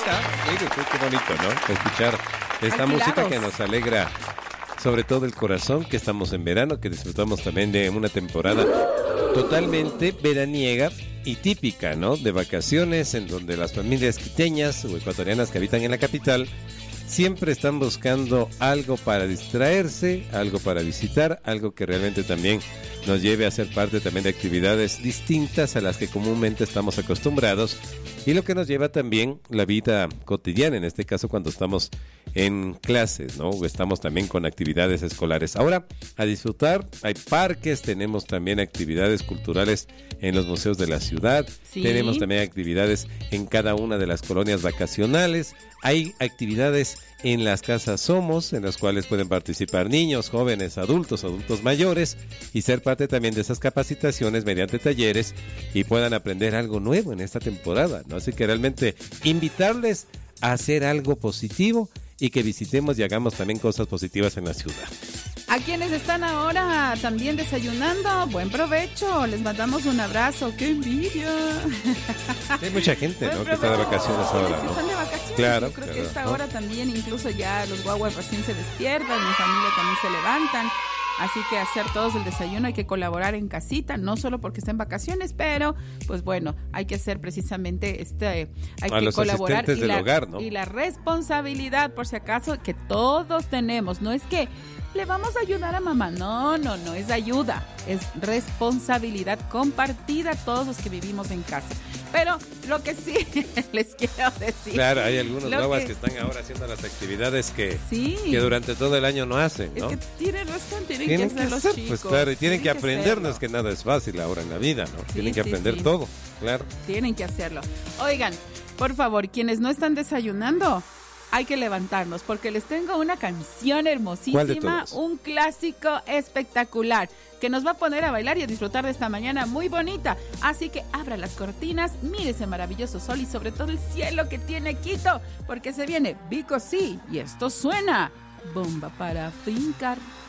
está. Mire, qué bonito, ¿no? Escuchar esta música que nos alegra sobre todo el corazón, que estamos en verano, que disfrutamos también de una temporada totalmente veraniega y típica, ¿no? De vacaciones, en donde las familias quiteñas o ecuatorianas que habitan en la capital siempre están buscando algo para distraerse, algo para visitar, algo que realmente también nos lleve a ser parte también de actividades distintas a las que comúnmente estamos acostumbrados, y lo que nos lleva también la vida cotidiana, en este caso cuando estamos en clases, ¿no? O estamos también con actividades escolares. Ahora, a disfrutar, hay parques, tenemos también actividades culturales en los museos de la ciudad, Sí. Tenemos también actividades en cada una de las colonias vacacionales, hay actividades en las casas Somos, en las cuales pueden participar niños, jóvenes, adultos mayores, y ser parte también de esas capacitaciones mediante talleres y puedan aprender algo nuevo en esta temporada, ¿no? Así que realmente invitarles a hacer algo positivo y que visitemos y hagamos también cosas positivas en la ciudad. A quienes están ahora también desayunando, buen provecho, les mandamos un abrazo, ¡qué envidia! Hay mucha gente, ¿no? Buen Que está de provecho. vacaciones ahora, Que ¿no? están de vacaciones, Claro, yo creo claro, que esta ¿no? hora también, incluso ya los guaguas recién se despiertan, mi familia también se levantan, así que hacer todos el desayuno, hay que colaborar en casita, no solo porque está en vacaciones, pero pues bueno, hay que hacer precisamente hay A que los colaborar asistentes del hogar, ¿no? y la responsabilidad, por si acaso, que todos tenemos, no es que le vamos a ayudar a mamá, no, es ayuda, es responsabilidad compartida todos los que vivimos en casa. Pero lo que sí les quiero decir. Claro, hay algunos guaguas que están ahora haciendo las actividades que durante todo el año no hacen, ¿no? Es que tienen razón, tienen que hacer los chicos. Pues claro, y tienen que aprender, no hacerlo. es que nada es fácil ahora en la vida, ¿no? Sí, Tienen que sí, aprender sí. todo, claro. Tienen que hacerlo. Oigan, por favor, quienes no están desayunando, hay que levantarnos porque les tengo una canción ¿Cuál de hermosísima, todas? un clásico espectacular que nos va a poner a bailar y a disfrutar de esta mañana muy bonita. Así que abra las cortinas, mire ese maravilloso sol y sobre todo el cielo que tiene Quito, porque se viene Vico Sí y esto suena Bomba para Fincar.